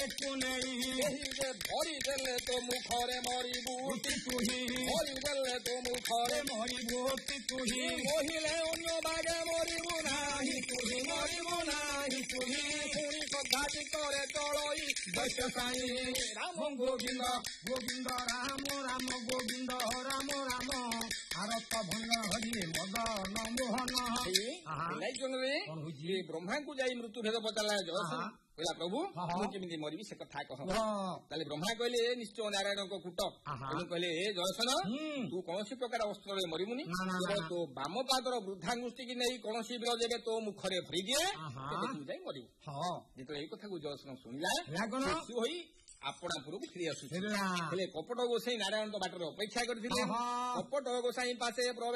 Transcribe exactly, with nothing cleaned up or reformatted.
ଧରିଦେଲେ ତୋ ମୁଖରେ ମରିବୁ ତୁହି ଧରିଦେଲେ ତୋ ମୁଖରେ ମରିବୁ ତୁହି କହିଲେ ଅନ୍ୟ ବାଗେ ମରିବୁ ନାହିଁ ତୁହି ମରିବୁ ନାହିଁ ତୁହି ପୁଣି କଥାଟି କରେ ଚଳଇ ଦଶ ସାଇ ରାମ ଗୋବିନ୍ଦ ଗୋବିନ୍ଦ ରାମ ରାମ ଗୋବିନ୍ଦ ରାମ ରାମ ଆରତ ଭଙ୍ଗ ହରି ମଦନ ମୋହନ ବ୍ରହ୍ମାଙ୍କୁ ଯାଇ ମୃତ୍ୟୁ ଭେଦ ପଚାରିଲା କହିଲା ପ୍ରଭୁ ମୁଁ କେମିତି ମରିବି ସେ କଥା କହ। ତାହେଲେ ବ୍ରହ୍ମା କହିଲେ ଏ ନିଶ୍ଚୟ ନାରାୟଣଙ୍କ କୂଟ। ତେଣୁ କହିଲେ ଏ ଜୟସନ ତୁ କୌଣସି ପ୍ରକାର ଅସ୍ତ୍ରରେ ମରିବୁନି ତୋ ବାମ ପାଦର ବୃଦ୍ଧାଙ୍ଗୁଷ୍ଠିକି ନେଇ କୌଣସି ବିର ଯେବେ ତୋ ମୁଖରେ ଭରି ଦିଏ ତେବେ ତୁ ଯାଇ ମରିବୁ। ଯେତେବେଳେ ଏଇ କଥାକୁ ଜୟସନ ଶୁଣିଲା ଖୁସି ହୋଇ ଆପଣାପୁରକୁ ଫେରି ଆସୁଛି। ହେଲେ କପଟ ଗୋସାଇଁ ନାରାୟଣଙ୍କ ବାଟରେ ଅପେକ୍ଷା କରିଥିଲେ। କପଟ ଗୋସାଇଁ ପାଶେ